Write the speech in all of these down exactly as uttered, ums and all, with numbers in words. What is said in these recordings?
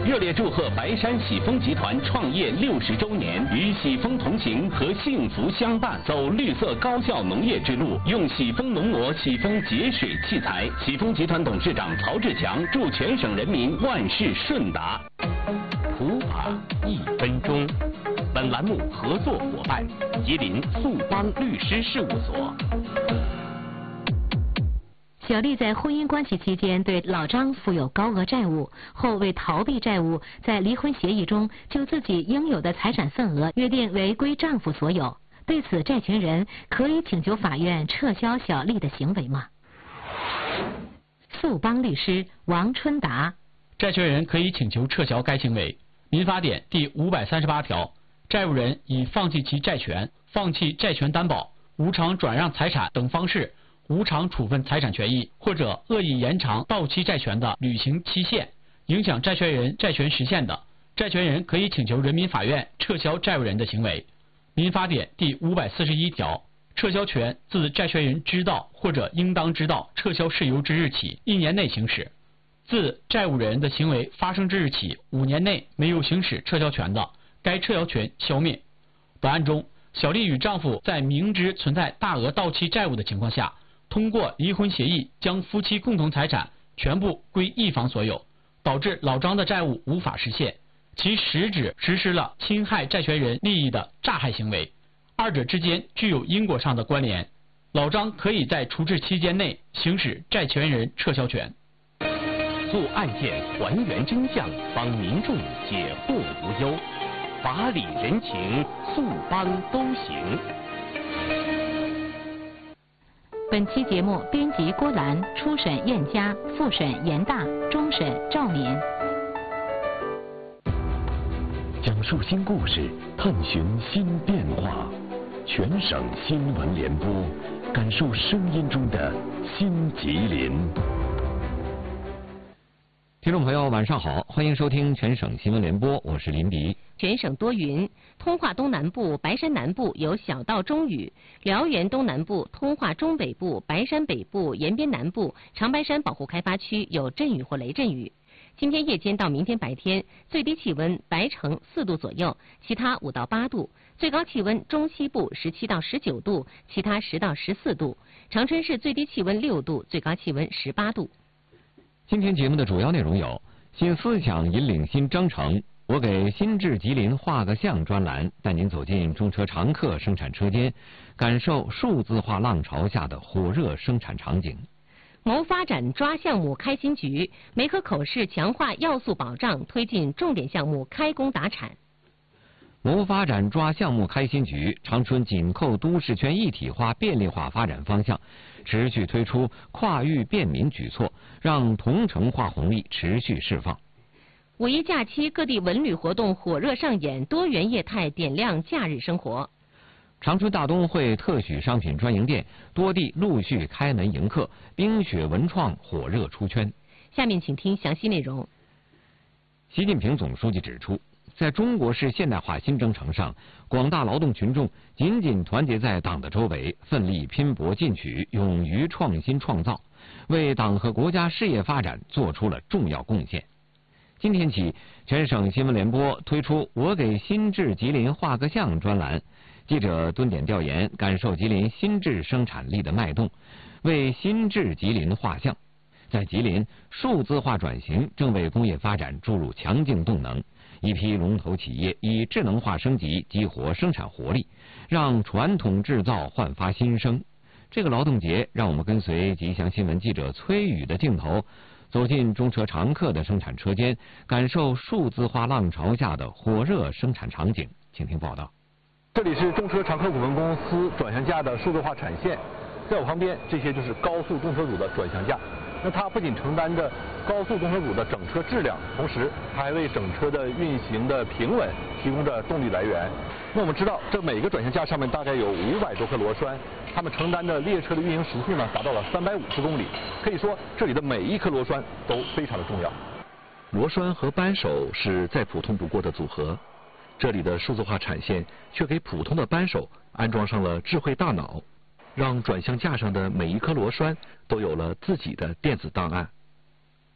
热烈祝贺白山喜丰集团创业六十周年，与喜丰同行和幸福相伴，走绿色高效农业之路，用喜丰农膜、喜丰节水器材。喜丰集团董事长曹志强祝全省人民万事顺达。普法一分钟，本栏目合作伙伴吉林速邦律师事务所。 小丽在婚姻关系期间对老张负有高额债务，后为逃避债务，在离婚协议中就自己应有的财产份额约定为归丈夫所有。对此，债权人可以请求法院撤销小丽的行为吗？速邦律师王春达， 债权人可以请求撤销该行为。民法典第五百三十八条，债务人以放弃其债权、放弃债权担保、无偿转让财产等方式无偿处分财产权益，或者恶意延长到期债权的履行期限，影响债权人债权实现的，债权人可以请求人民法院撤销债务人的行为。民法典第五百四十一条，撤销权自债权人知道或者应当知道撤销事由之日起一年内行使，自债务人的行为发生之日起五年内没有行使撤销权的，该撤销权消灭。本案中，小丽与丈夫在明知存在大额到期债务的情况下，通过离婚协议将夫妻共同财产全部归一方所有，导致老张的债务无法实现，其实质实施了侵害债权人利益的诈害行为，二者之间具有因果上的关联。老张可以在处置期间内行使债权人撤销权。 做案件还原真相，帮民众解惑无忧，法理人情，速帮都行。 本期节目编辑郭兰，初审燕佳，复审严大，终审赵敏。 讲述新故事，探寻新变化，全省新闻联播，感受声音中的新吉林。 听众朋友，晚上好，欢迎收听全省新闻联播，我是林迪。 全省多云，通化东南部、白山南部有小到中雨，辽源东南部、通化中北部、白山北部、延边南部、长白山保护开发区有阵雨或雷阵雨。今天夜间到明天白天，最低气温白城四度左右，其他五到八度；最高气温中西部十七到十九度，其他十到十四度。长春市最低气温六度，最高气温十八度。 今天节目的主要内容有：新思想引领新征程，我给新智吉林画个像专栏，带您走进中车常客生产车间，感受数字化浪潮下的火热生产场景。 谋发展抓项目开新局，梅河口市强化要素保障，推进重点项目开工达产。 谋发展抓项目开新局，长春紧扣都市圈一体化便利化发展方向，持续推出跨域便民举措，让同城化红利持续释放。 五一假期各地文旅活动火热上演，多元业态点亮假日生活。 长春大东会特许商品专营店多地陆续开门迎客，冰雪文创火热出圈。 下面请听详细内容。 习近平总书记指出，在中国式现代化新征程上，广大劳动群众紧紧团结在党的周围，奋力拼搏进取，勇于创新创造，为党和国家事业发展做出了重要贡献。今天起，全省新闻联播推出我给新智吉林画个像专栏，记者蹲点调研，感受吉林新智生产力的脉动，为新智吉林画像。在吉林，数字化转型正为工业发展注入强劲动能，一批龙头企业以智能化升级激活生产活力，让传统制造焕发新生。这个劳动节，让我们跟随吉祥新闻记者崔宇的镜头，走进中车常客的生产车间，感受数字化浪潮下的火热生产场景。请听报道。 这里是中车常客股份公司转向架的数字化产线，在我旁边，这些就是高速动车组的转向架。那它不仅承担着高速动车组的整车质量，同时它还为整车的运行的平稳提供着动力来源。那我们知道，这每个转向架上面大概有五百多颗螺栓，它们承担着列车的运行时速呢达到了三百五十公里。可以说，这里的每一颗螺栓都非常的重要。螺栓和扳手是再普通不过的组合，这里的数字化产线却给普通的扳手安装上了智慧大脑，让转向架上的每一颗螺栓都有了自己的电子档案。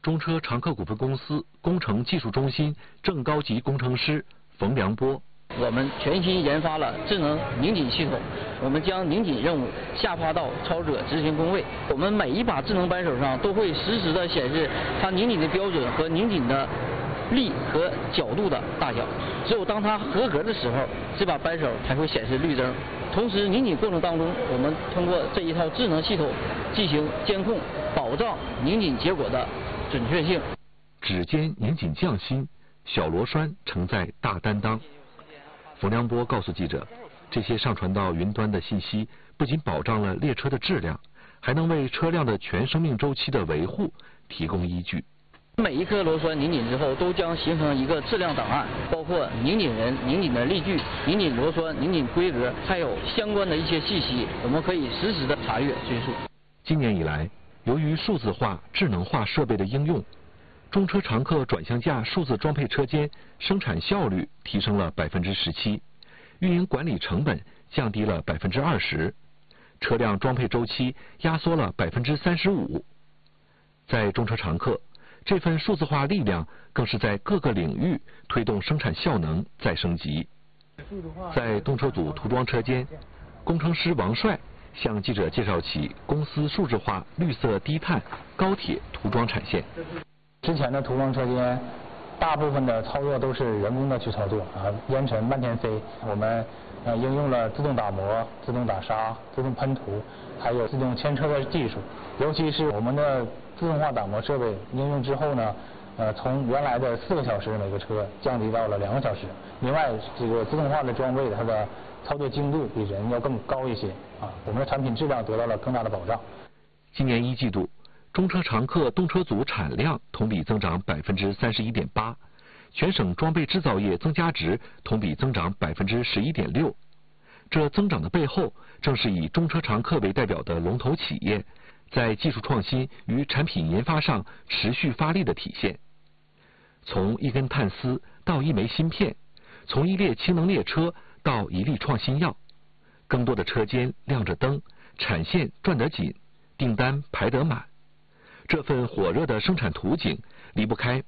中车长客股份公司工程技术中心正高级工程师冯良波。 我们全新研发了智能拧紧系统，我们将拧紧任务下发到操作者执行工位。我们每一把智能扳手上都会实时的显示它拧紧的标准和拧紧的力和角度的大小。只有当它合格的时候，这把扳手才会显示绿灯。同时，拧紧过程当中，我们通过这一套智能系统进行监控，保障拧紧结果的准确性。 指尖拧紧匠心，小螺栓承载大担当。冯良波告诉记者，这些上传到云端的信息不仅保障了列车的质量，还能为车辆的全生命周期的维护提供依据。 每一颗螺栓拧紧之后，都将形成一个质量档案，包括拧紧人、拧紧的力矩、拧紧螺栓、拧紧规格，还有相关的一些信息，我们可以实时的查阅追溯。 今年以来，由于数字化、智能化设备的应用，中车长客转向架数字装配车间生产效率提升了百分之十七，运营管理成本降低了百分之二十，车辆装配周期压缩了百分之三十五。在中车长客，这份数字化力量更是在各个领域推动生产效能再升级。在动车组涂装车间，工程师王帅向记者介绍起公司数字化绿色低碳高铁涂装产线。 之前的涂装车间，大部分的操作都是人工的去操作啊，烟尘漫天飞。我们呃应用了自动打磨、自动打砂、自动喷涂，还有自动牵车的技术。尤其是我们的自动化打磨设备应用之后呢，呃，从原来的四个小时每个车降低到了两个小时。另外，这个自动化的装备它的操作精度比人要更高一些啊，我们的产品质量得到了更大的保障。 今年一季度，中车长客动车组产量同比增长百分之三十一点八，全省装备制造业增加值同比增长百分之十一点六。这增长的背后，正是以中车长客为代表的龙头企业在技术创新与产品研发上持续发力的体现。从一根碳丝到一枚芯片，从一列氢能列车到一粒创新药，更多的车间亮着灯，产线转得紧，订单排得满。这份火热的生产图景离不开